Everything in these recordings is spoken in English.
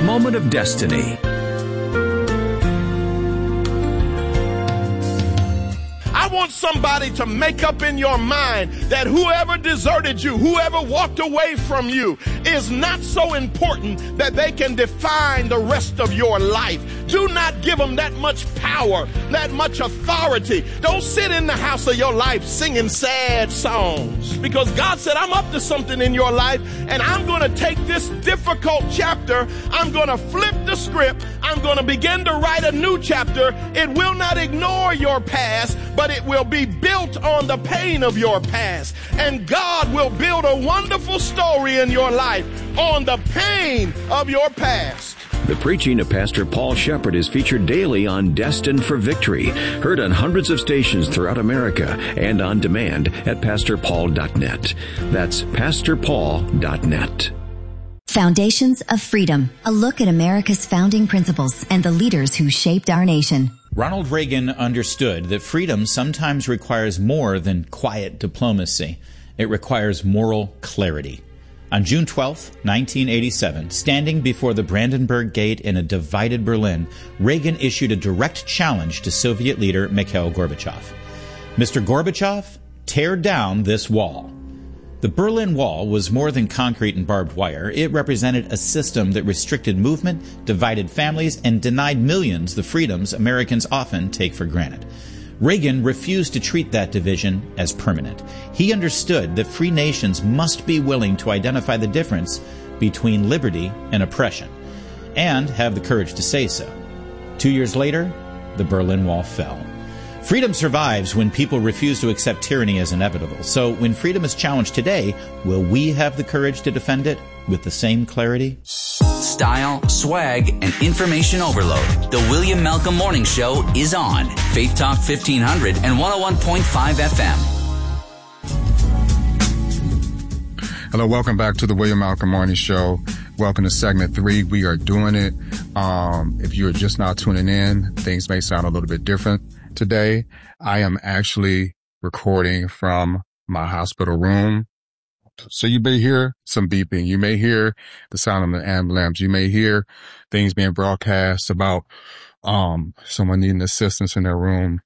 A Moment of Destiny. I want somebody to make up in your mind that whoever deserted you, whoever walked away from you, is not so important that they can define the rest of your life. Do not give them that much power, that much authority. Don't sit in the house of your life singing sad songs, because God said, I'm up to something in your life, and I'm going to take this difficult chapter, I'm going to flip the script, I'm going to begin to write a new chapter. It will not ignore your past, but it will be built on the pain of your past. And God will build a wonderful story in your life on the pain of your past. The preaching of Pastor Paul Shepherd is featured daily on Destined for Victory, heard on hundreds of stations throughout America and on demand at pastorpaul.net. That's pastorpaul.net. Foundations of Freedom, a look at America's founding principles and the leaders who shaped our nation. Ronald Reagan understood that freedom sometimes requires more than quiet diplomacy. It requires moral clarity. On June 12, 1987, standing before the Brandenburg Gate in a divided Berlin, Reagan issued a direct challenge to Soviet leader Mikhail Gorbachev. Mr. Gorbachev, tear down this wall. The Berlin Wall was more than concrete and barbed wire. It represented a system that restricted movement, divided families, and denied millions the freedoms Americans often take for granted. Reagan refused to treat that division as permanent. He understood that free nations must be willing to identify the difference between liberty and oppression, and have the courage to say so. 2 years later, the Berlin Wall fell. Freedom survives when people refuse to accept tyranny as inevitable. So when freedom is challenged today, will we have the courage to defend it with the same clarity? Style, swag, and information overload. The William Malcolm Morning Show is on Faith Talk 1500 and 101.5 FM. Hello, welcome back to the William Malcolm Morning Show. Welcome to segment 3. We are doing it. If you're just now tuning in, things may sound a little bit different today. I am actually recording from my hospital room. So you may hear some beeping. You may hear the sound of the ambulance. You may hear things being broadcast about someone needing assistance in their room.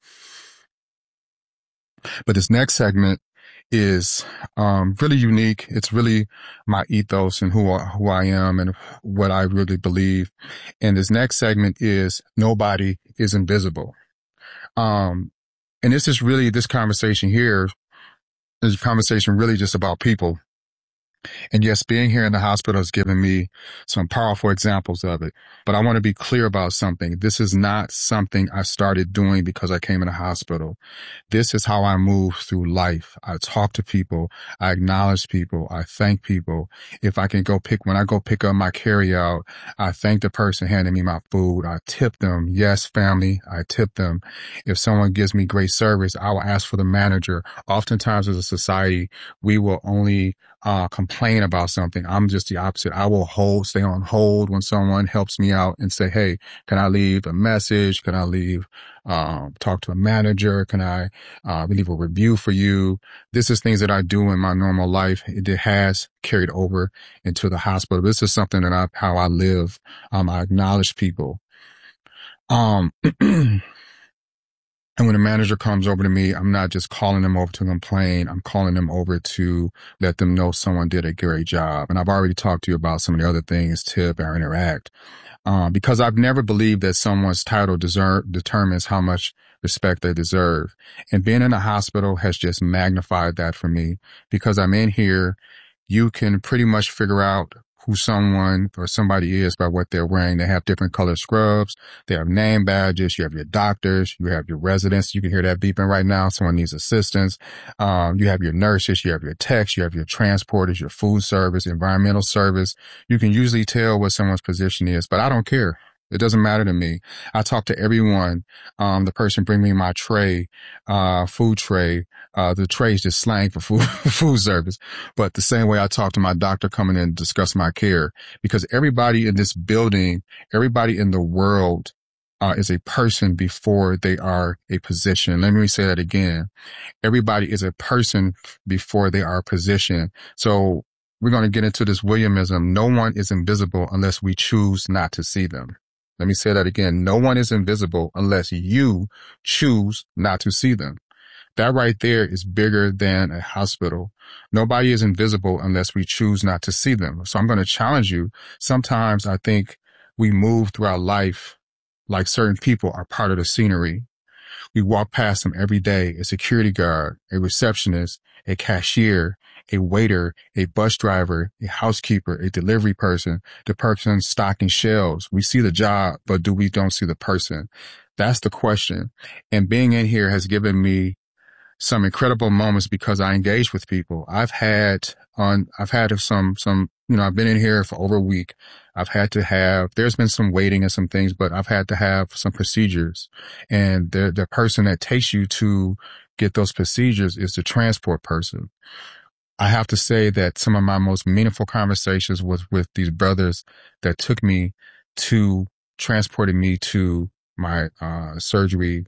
But this next segment is really unique. It's really my ethos and who I am and what I really believe. And this next segment is Nobody is Invisible. And this is really, this conversation here is a conversation really just about people. And yes, being here in the hospital has given me some powerful examples of it. But I want to be clear about something. This is not something I started doing because I came in the hospital. This is how I move through life. I talk to people. I acknowledge people. I thank people. If I can when I go pick up my carryout, I thank the person handing me my food. I tip them. Yes, family, I tip them. If someone gives me great service, I will ask for the manager. Oftentimes as a society, we will only complain about something. I'm just the opposite. I will stay on hold when someone helps me out and say, hey, can I leave a message? Can I talk to a manager? Can I leave a review for you? This is things that I do in my normal life. It has carried over into the hospital. This is something that how I live. I acknowledge people. And when a manager comes over to me, I'm not just calling them over to complain. I'm calling them over to let them know someone did a great job. And I've already talked to you about some of the other things, tip or interact, because I've never believed that someone's title determines how much respect they deserve. And being in a hospital has just magnified that for me, because I'm in here. You can pretty much figure out who someone or somebody is by what they're wearing. They have different colored scrubs. They have name badges. You have your doctors. You have your residents. You can hear that beeping right now. Someone needs assistance. You have your nurses. You have your techs. You have your transporters, your food service, environmental service. You can usually tell what someone's position is, but I don't care. It doesn't matter to me. I talk to everyone. The person bring me my tray, food tray. The tray is just slang for food service. But the same way I talk to my doctor coming in to discuss my care, because everybody in this building, everybody in the world, is a person before they are a position. Let me say that again. Everybody is a person before they are a position. So we're going to get into this Williamism. No one is invisible unless we choose not to see them. Let me say that again. No one is invisible unless you choose not to see them. That right there is bigger than a hospital. Nobody is invisible unless we choose not to see them. So I'm going to challenge you. Sometimes I think we move throughout life like certain people are part of the scenery. We walk past them every day, a security guard, a receptionist, a cashier, a waiter, a bus driver, a housekeeper, a delivery person, the person stocking shelves. We see the job, but we don't see the person? That's the question. And being in here has given me some incredible moments because I engage with people. I've had some, I've been in here for over a week. There's been some waiting and some things, but I've had to have some procedures. And the person that takes you to get those procedures is the transport person. I have to say that some of my most meaningful conversations was with these brothers that transported me to my surgery,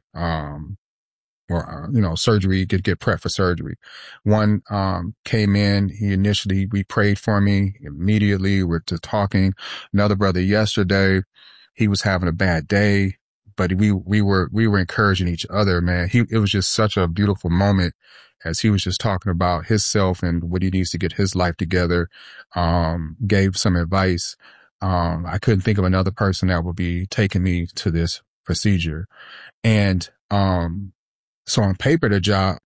surgery, get prepped for surgery. One came in, we prayed for me immediately. We're just talking. Another brother yesterday, he was having a bad day, but we were encouraging each other, man. It was just such a beautiful moment as he was just talking about himself and what he needs to get his life together, gave some advice. I couldn't think of another person that would be taking me to this procedure. And, so on paper, the job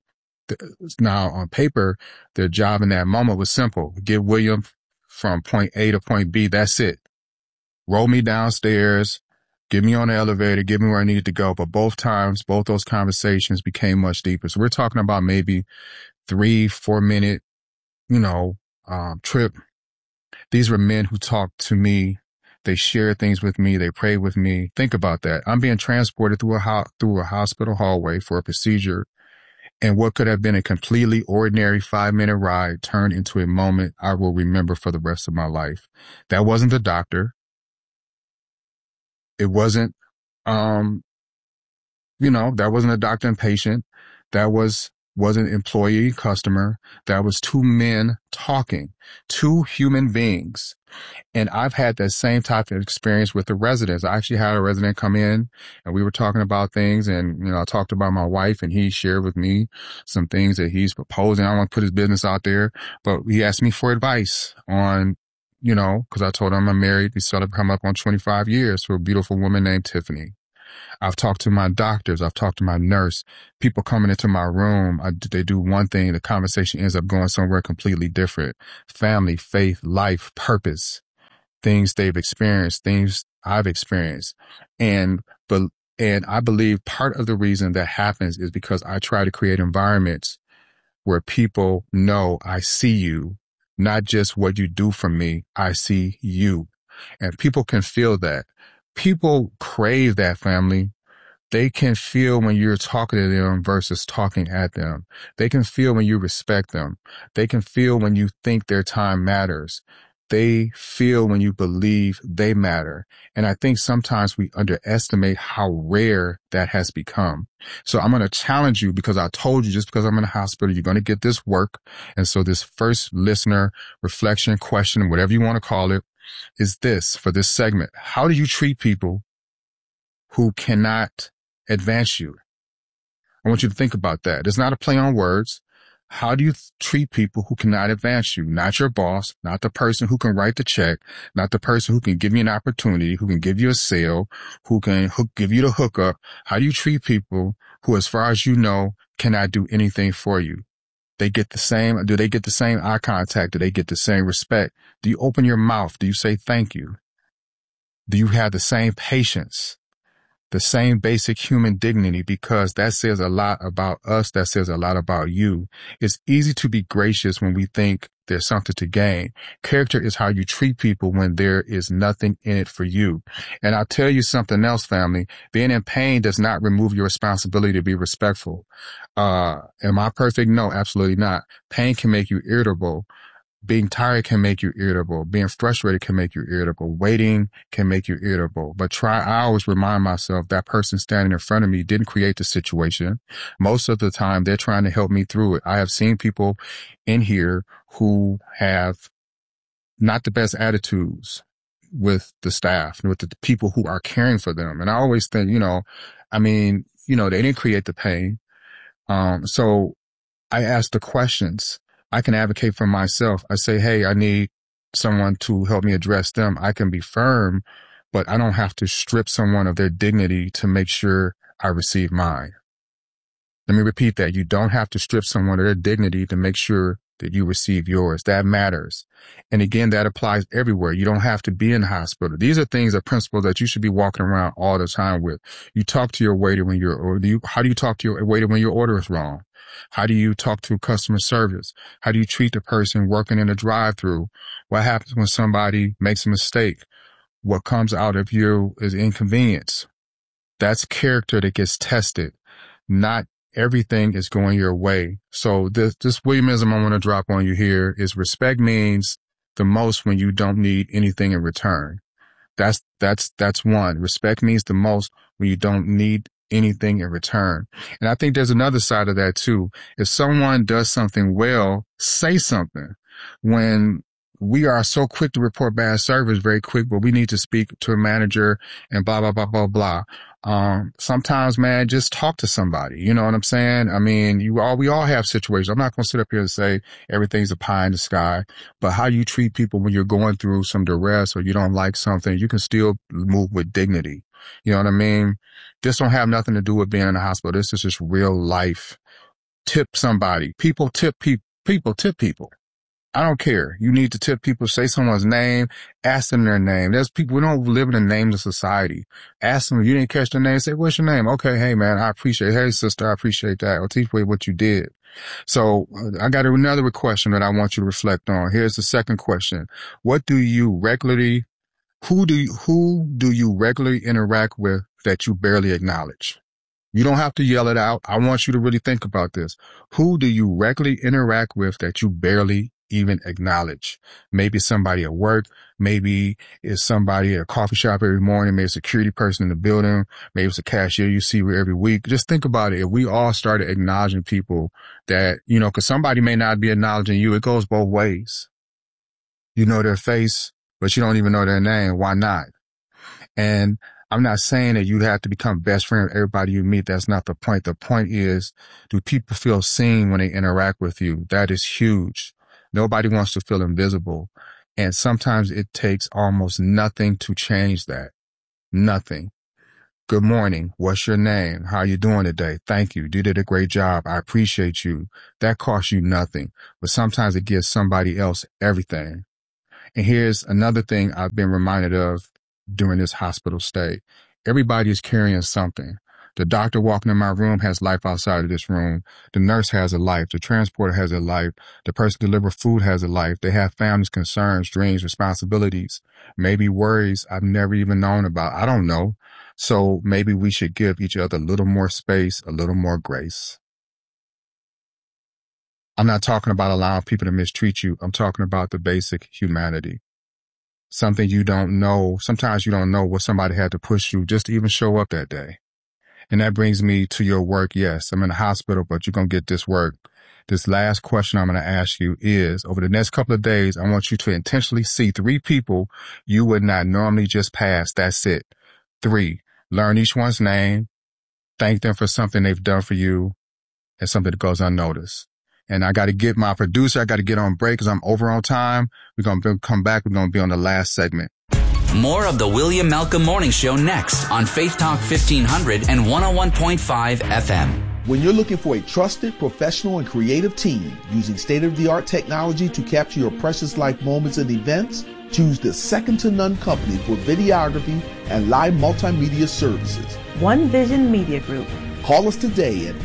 in that moment was simple. Get William from point A to point B. That's it. Roll me downstairs, get me on the elevator, get me where I needed to go. But both those conversations became much deeper. So we're talking about maybe 3-4 minute, trip. These were men who talked to me. They shared things with me. They prayed with me. Think about that. I'm being transported through a hospital hallway for a procedure. And what could have been a completely ordinary 5-minute ride turned into a moment I will remember for the rest of my life. That wasn't the doctor. It wasn't, that wasn't a doctor and patient. That wasn't employee, customer. That was two men talking, two human beings. And I've had that same type of experience with the residents. I actually had a resident come in and we were talking about things and, I talked about my wife and he shared with me some things that he's proposing. I don't want to put his business out there, but he asked me for advice on, cause I told him I'm married. We come up on 25 years to a beautiful woman named Tiffany. I've talked to my doctors. I've talked to my nurse. People coming into my room, they do one thing. The conversation ends up going somewhere completely different. Family, faith, life, purpose, things they've experienced, things I've experienced. And I believe part of the reason that happens is because I try to create environments where people know I see you, not just what you do for me. I see you. And people can feel that. People crave that, family. They can feel when you're talking to them versus talking at them. They can feel when you respect them. They can feel when you think their time matters. They feel when you believe they matter. And I think sometimes we underestimate how rare that has become. So I'm going to challenge you because I told you just because I'm in a hospital, you're going to get this work. And so this first listener reflection question, whatever you want to call it, is this for this segment. How do you treat people who cannot advance you? I want you to think about that. It's not a play on words. How do you treat people who cannot advance you? Not your boss, not the person who can write the check, not the person who can give you an opportunity, who can give you a sale, who can give you the hookup. How do you treat people who, as far as you know, cannot do anything for you? Do they get the same eye contact? Do they get the same respect? Do you open your mouth? Do you say thank you? Do you have the same patience? The same basic human dignity? Because that says a lot about us. That says a lot about you. It's easy to be gracious when we think there's something to gain. Character is how you treat people when there is nothing in it for you. And I'll tell you something else, family. Being in pain does not remove your responsibility to be respectful. Am I perfect? No, absolutely not. Pain can make you irritable. Being tired can make you irritable. Being frustrated can make you irritable. Waiting can make you irritable. But I always remind myself that person standing in front of me didn't create the situation. Most of the time, they're trying to help me through it. I have seen people in here who have not the best attitudes with the staff, with the people who are caring for them. And I always think, they didn't create the pain. So I ask the questions. I can advocate for myself. I say, hey, I need someone to help me address them. I can be firm, but I don't have to strip someone of their dignity to make sure I receive mine. Let me repeat that. You don't have to strip someone of their dignity to make sure that you receive yours. That matters. And again, that applies everywhere. You don't have to be in the hospital. These are things, are principles that you should be walking around all the time with. You talk to your waiter how do you talk to your waiter when your order is wrong? How do you talk to customer service? How do you treat the person working in a drive-through? What happens when somebody makes a mistake? What comes out of you is inconvenience. That's character that gets tested. Not everything is going your way. So this Williamism I want to drop on you here is respect means the most when you don't need anything in return. That's one. Respect means the most when you don't need anything in return. And I think there's another side of that too. If someone does something well, say something. When we are so quick to report bad service, very quick, but we need to speak to a manager and blah, blah, blah, blah, blah. Sometimes, man, just talk to somebody. You know what I'm saying? I mean, we all have situations. I'm not going to sit up here and say everything's a pie in the sky, but how you treat people when you're going through some duress or you don't like something, you can still move with dignity. You know what I mean? This don't have nothing to do with being in the hospital. This is just real life. Tip somebody. People tip people. I don't care. You need to tip people, say someone's name, ask them their name. There's people, we don't live in a nameless society. Ask them, if you didn't catch their name, say, what's your name? Okay, hey man, I appreciate it. Hey sister, I appreciate that. Or teach me what you did. So I got another question that I want you to reflect on. Here's the second question. Who do you regularly interact with that you barely acknowledge? You don't have to yell it out. I want you to really think about this. Who do you regularly interact with that you barely even acknowledge? Maybe somebody at work, maybe it's somebody at a coffee shop every morning, maybe it's a security person in the building, maybe it's a cashier you see every week. Just think about it. If we all started acknowledging people that, because somebody may not be acknowledging you, it goes both ways. You know their face, but you don't even know their name. Why not? And I'm not saying that you have to become best friend with everybody you meet. That's not the point. The point is, do people feel seen when they interact with you? That is huge. Nobody wants to feel invisible. And sometimes it takes almost nothing to change that. Nothing. Good morning. What's your name? How are you doing today? Thank you. You did a great job. I appreciate you. That costs you nothing, but sometimes it gives somebody else everything. And here's another thing I've been reminded of during this hospital stay. Everybody is carrying something. The doctor walking in my room has life outside of this room. The nurse has a life. The transporter has a life. The person delivering food has a life. They have families, concerns, dreams, responsibilities, maybe worries I've never even known about. I don't know. So maybe we should give each other a little more space, a little more grace. I'm not talking about allowing people to mistreat you. I'm talking about the basic humanity. Something you don't know. Sometimes you don't know what somebody had to push you just to even show up that day. And that brings me to your work. Yes, I'm in the hospital, but you're going to get this work. This last question I'm going to ask you is, over the next couple of days, I want you to intentionally see 3 people you would not normally just pass. That's it. 3. Learn each one's name. Thank them for something they've done for you and something that goes unnoticed. And I got to get my producer. I got to get on break because I'm over on time. We're going to come back. We're going to be on the last segment. More of the William Malcolm Morning Show next on Faith Talk 1500 and 101.5 FM. When you're looking for a trusted, professional, and creative team using state-of-the-art technology to capture your precious life moments and events, choose the second-to-none company for videography and live multimedia services. One Vision Media Group. Call us today at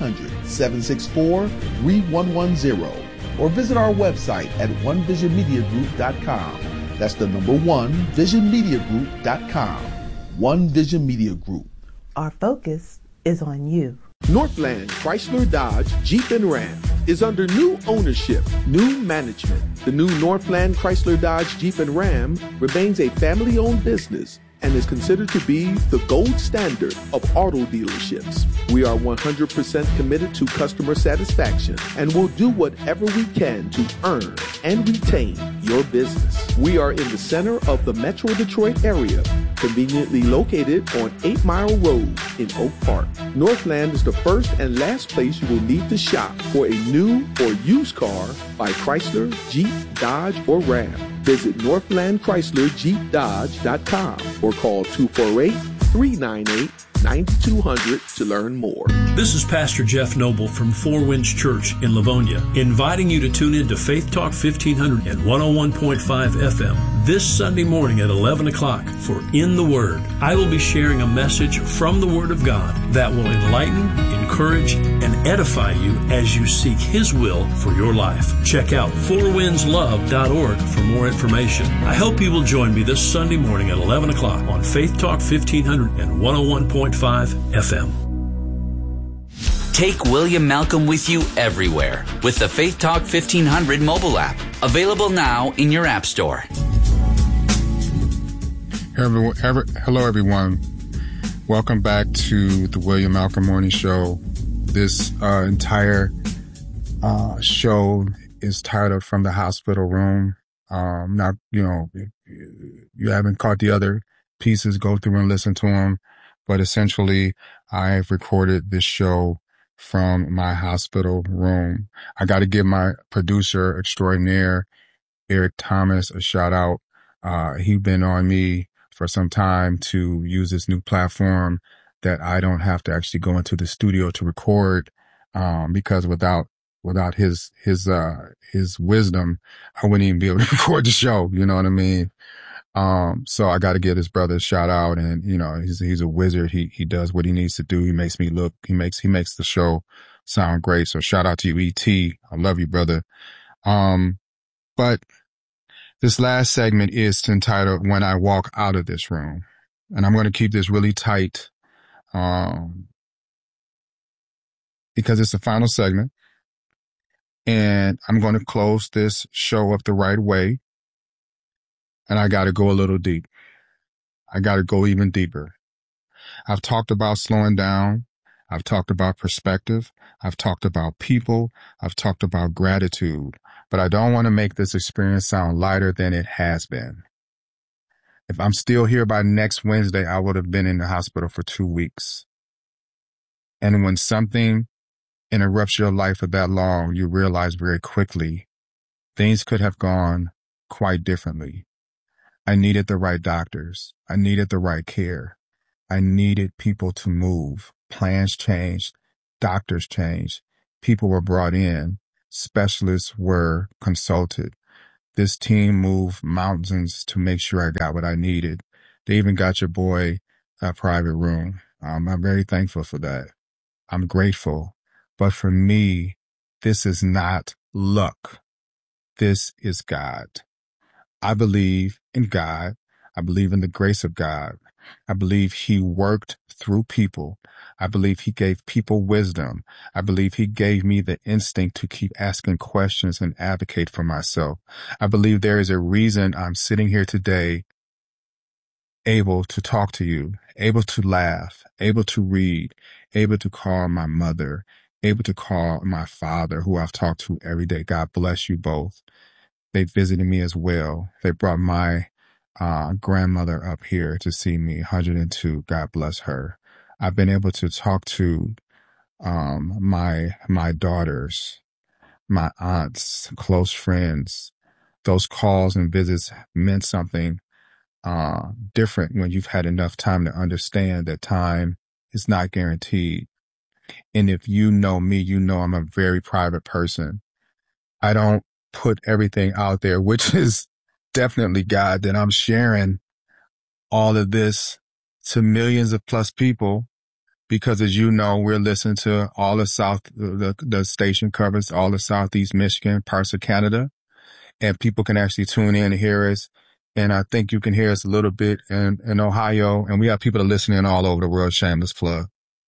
1-800-764-3110 or visit our website at onevisionmediagroup.com. That's the number 1, visionmediagroup.com. One Vision Media Group. Our focus is on you. Northland Chrysler Dodge Jeep and Ram is under new ownership, new management. The new Northland Chrysler Dodge Jeep and Ram remains a family-owned business and is considered to be the gold standard of auto dealerships. We are 100% committed to customer satisfaction and will do whatever we can to earn and retain your business. We are in the center of the Metro Detroit area, conveniently located on 8 Mile Road in Oak Park. Northland is the first and last place you will need to shop for a new or used car by Chrysler, Jeep, Dodge, or Ram. Visit NorthlandChryslerJeepDodge.com or call 248-398-9200 to learn more. This is Pastor Jeff Noble from Four Winds Church in Livonia, inviting you to tune in to Faith Talk 1500 and 101.5 FM this Sunday morning at 11 o'clock for In the Word. I will be sharing a message from the Word of God that will enlighten, encourage, and edify you as you seek His will for your life. Check out fourwindslove.org for more information. I hope you will join me this Sunday morning at 11 o'clock on Faith Talk 1500 and 101.5 FM. Take William Malcolm with you everywhere with the Faith Talk 1500 mobile app. Available now in your app store. Hello, everyone. Welcome back to the William Malcolm Morning Show. This entire show is titled From the Hospital Room. Now, if you haven't caught the other pieces, go through and listen to them. But essentially, I've recorded this show from my hospital room. I got to give my producer extraordinaire, Eric Thomas, a shout out. He's been on me for some time to use this new platform that I don't have to actually go into the studio to record, because without his wisdom, I wouldn't even be able to record the show. You know what I mean? So I got to give this brother a shout out, and he's a wizard. He does what he needs to do. He makes me look. He makes the show sound great. So shout out to you, E.T. I love you, brother. But this last segment is entitled When I Walk Out of This Room, and I'm going to keep this really tight, because it's the final segment, and I'm going to close this show up the right way. And I got to go a little deep. I got to go even deeper. I've talked about slowing down. I've talked about perspective. I've talked about people. I've talked about gratitude. But I don't want to make this experience sound lighter than it has been. If I'm still here by next Wednesday, I would have been in the hospital for 2 weeks. And when something interrupts your life for that long, you realize very quickly things could have gone quite differently. I needed the right doctors. I needed the right care. I needed people to move. Plans changed. Doctors changed. People were brought in. Specialists were consulted. This team moved mountains to make sure I got what I needed. They even got your boy a private room. I'm very thankful for that. I'm grateful. But for me, this is not luck. This is God. I believe in God. I believe in the grace of God. I believe He worked through people. I believe He gave people wisdom. I believe He gave me the instinct to keep asking questions and advocate for myself. I believe there is a reason I'm sitting here today, able to talk to you, able to laugh, able to read, able to call my mother, able to call my father, who I've talked to every day. God bless you both. They visited me as well. They brought my grandmother up here to see me, 102. God bless her. I've been able to talk to my daughters, my aunts, close friends. Those calls and visits meant something different when you've had enough time to understand that time is not guaranteed. And if you know me, you know I'm a very private person. I don't put everything out there, which is definitely God, that I'm sharing all of this to millions of plus people, because as you know, we're listening to all the the station covers all of Southeast Michigan, parts of Canada, and people can actually tune in and hear us. And I think you can hear us a little bit in Ohio, and we have people listening all over the world. Shameless plug.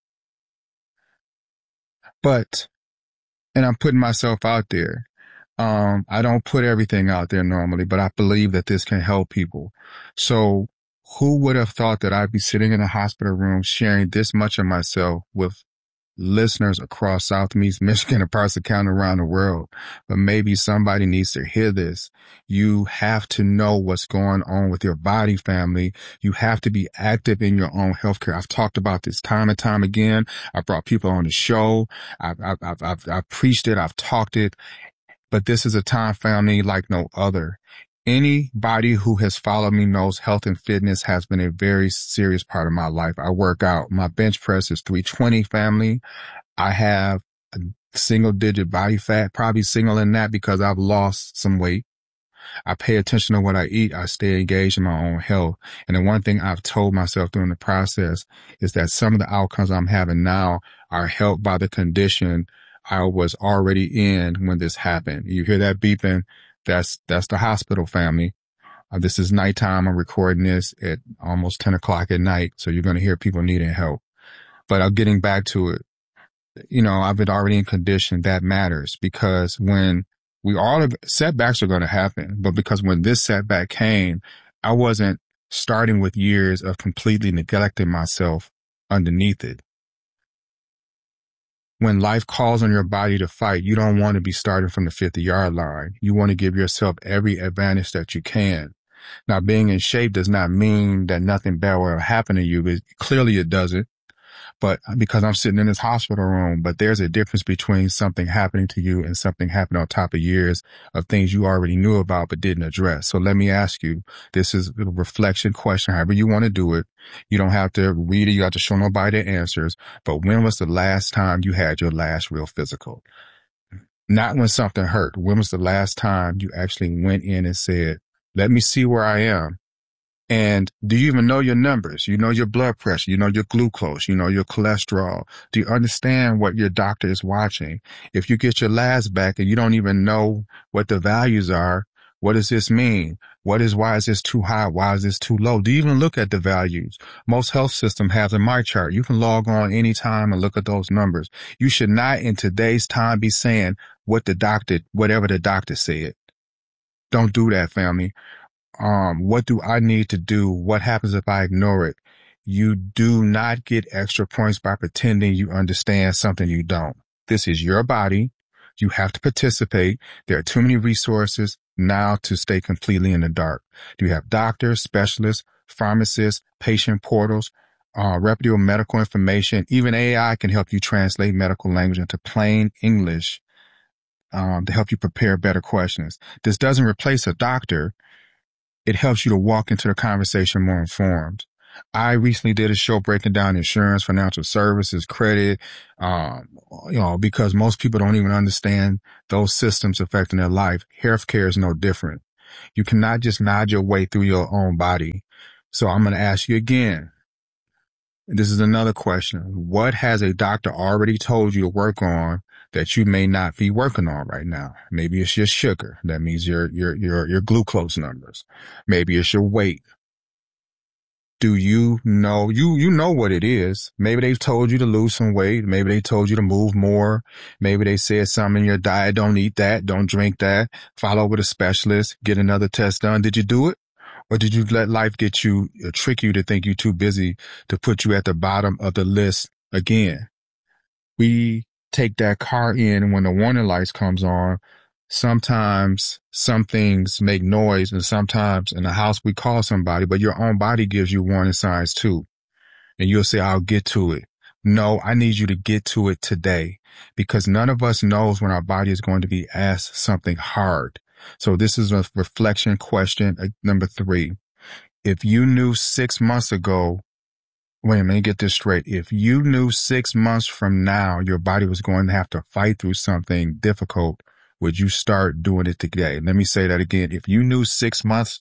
And I'm putting myself out there. I don't put everything out there normally, but I believe that this can help people. So Who would have thought that I'd be sitting in a hospital room sharing this much of myself with listeners across Southeast Michigan and parts of the county around the world? But maybe somebody needs to hear this. You have to know what's going on with your body, family. You have to be active in your own healthcare. I've talked about this time and time again. I brought people on the show. I've preached it. I've talked it. But this is a time, family, like no other. Anybody who has followed me knows health and fitness has been a very serious part of my life. I work out. My bench press is 320, family. I have a single digit body fat, probably single in that because I've lost some weight. I pay attention to what I eat. I stay engaged in my own health. And the one thing I've told myself during the process is that some of the outcomes I'm having now are helped by the condition I was already in when this happened. You hear that beeping? That's the hospital, family. This is nighttime. I'm recording this at almost 10 o'clock at night. So you're going to hear people needing help. But I'm getting back to it. I've been already in condition. That matters because when setbacks are going to happen, but because when this setback came, I wasn't starting with years of completely neglecting myself underneath it. When life calls on your body to fight, you don't want to be starting from the 50-yard line. You want to give yourself every advantage that you can. Now, being in shape does not mean that nothing bad will happen to you. Clearly it doesn't. But because I'm sitting in this hospital room, but there's a difference between something happening to you and something happening on top of years of things you already knew about but didn't address. So let me ask you, this is a reflection question, however you want to do it. You don't have to read it. You have to show nobody the answers. But when was the last time you had your last real physical? Not when something hurt. When was the last time you actually went in and said, let me see where I am? And do you even know your numbers? You know your blood pressure, you know your glucose, you know your cholesterol. Do you understand what your doctor is watching? If you get your labs back and you don't even know what the values are, what does this mean? Why is this too high? Why is this too low? Do you even look at the values? Most health system has a MyChart. You can log on anytime and look at those numbers. You should not in today's time be saying whatever the doctor said. Don't do that, family. What do I need to do? What happens if I ignore it? You do not get extra points by pretending you understand something you don't. This is your body. You have to participate. There are too many resources now to stay completely in the dark. Do you have doctors, specialists, pharmacists, patient portals, reputable medical information? Even AI can help you translate medical language into plain English to help you prepare better questions. This doesn't replace a doctor. It helps you to walk into the conversation more informed. I recently did a show breaking down insurance, financial services, credit, because most people don't even understand those systems affecting their life. Healthcare is no different. You cannot just nod your way through your own body. So I'm going to ask you again. This is another question. What has a doctor already told you to work on that you may not be working on right now? Maybe it's your sugar. That means your glucose numbers. Maybe it's your weight. Do you know, you know what it is. Maybe they've told you to lose some weight. Maybe they told you to move more. Maybe they said something in your diet. Don't eat that. Don't drink that. Follow with a specialist. Get another test done. Did you do it? Or did you let life trick you to think you're too busy to put you at the bottom of the list again? We take that car in, and when the warning lights comes on, sometimes some things make noise, and sometimes in the house we call somebody, but your own body gives you warning signs too. And you'll say, I'll get to it. No, I need you to get to it today, because none of us knows when our body is going to be asked something hard. So this is a reflection question. Number 3, if you knew 6 months ago, wait a minute, get this straight. If you knew 6 months from now your body was going to have to fight through something difficult, would you start doing it today? Let me say that again. If you knew 6 months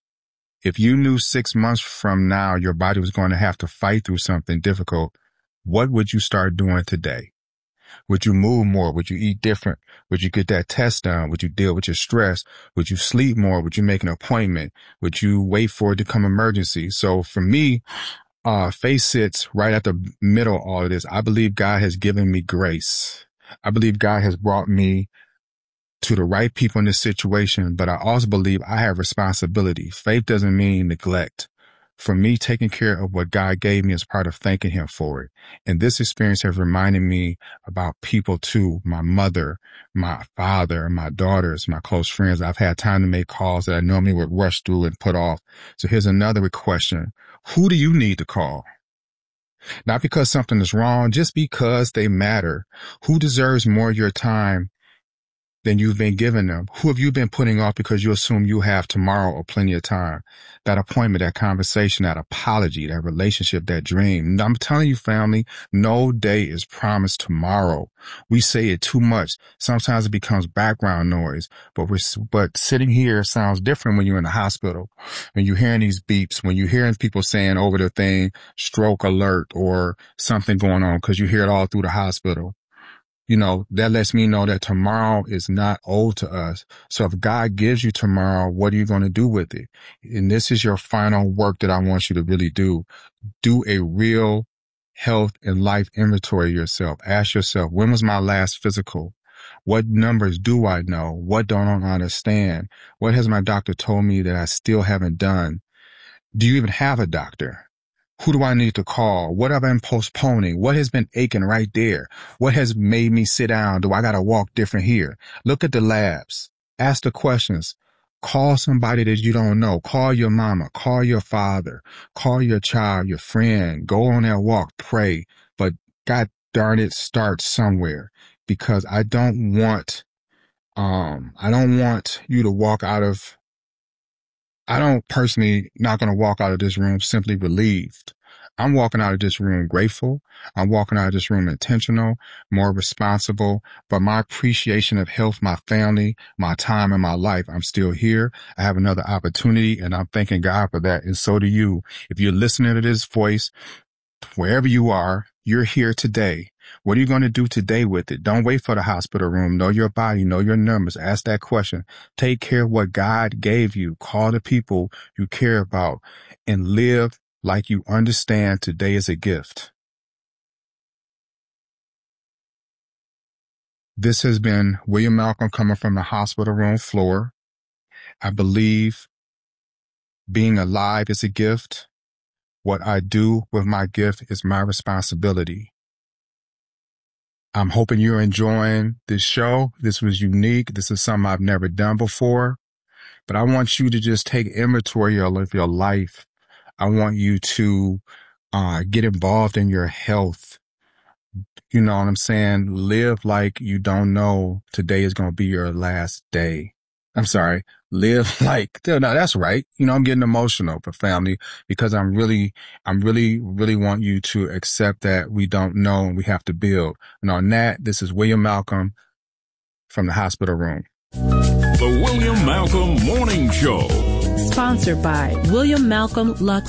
from now your body was going to have to fight through something difficult, what would you start doing today? Would you move more? Would you eat different? Would you get that test done? Would you deal with your stress? Would you sleep more? Would you make an appointment? Would you wait for it to come emergency? So for me, faith sits right at the middle of all of this. I believe God has given me grace. I believe God has brought me to the right people in this situation, but I also believe I have responsibility. Faith doesn't mean neglect. for me, taking care of what God gave me is part of thanking him for it. And this experience has reminded me about people too, my mother, my father, my daughters, my close friends. I've had time to make calls that I normally would rush through and put off. So here's another question. Who do you need to call? Not because something is wrong, just because they matter. Who deserves more of your time than you've been giving them? Who have you been putting off because you assume you have tomorrow or plenty of time? That appointment, that conversation, that apology, that relationship, that dream. I'm telling you, family, no day is promised tomorrow. We say it too much. Sometimes it becomes background noise, but sitting here sounds different when you're in the hospital. When you're hearing these beeps, when you're hearing people saying over the thing, stroke alert or something going on, because you hear it all through the hospital. You know, that lets me know that tomorrow is not owed to us. So if God gives you tomorrow, what are you going to do with it? And this is your final work that I want you to really do. Do a real health and life inventory of yourself. Ask yourself, when was my last physical? What numbers do I know? What don't I understand? What has my doctor told me that I still haven't done? Do you even have a doctor? Who do I need to call? What have I been postponing? What has been aching right there? What has made me sit down? Do I got to walk different here? Look at the labs. Ask the questions. Call somebody that you don't know. Call your mama. Call your father. Call your child, your friend. Go on that walk. Pray. But God darn it, start somewhere. Because I don't want you to walk out of I don't personally not going to walk out of this room simply relieved. I'm walking out of this room grateful. I'm walking out of this room intentional, more responsible. But my appreciation of health, my family, my time, and my life, I'm still here. I have another opportunity, and I'm thanking God for that. And so do you. If you're listening to this voice, wherever you are, you're here today. What are you going to do today with it? Don't wait for the hospital room. Know your body. Know your numbers. Ask that question. Take care of what God gave you. Call the people you care about and live like you understand today is a gift. This has been William Malcolm coming from the hospital room floor. I believe being alive is a gift. What I do with my gift is my responsibility. I'm hoping you're enjoying this show. This was unique. This is something I've never done before. But I want you to just take inventory of your life. I want you to get involved in your health. You know what I'm saying? Live like you don't know today is going to be your last day. I'm sorry. Live like, no, that's right. You know, I'm getting emotional for family because I'm really want you to accept that we don't know and we have to build. And on that, this is William Malcolm from the hospital room. The William Malcolm Morning Show. Sponsored by William Malcolm Lux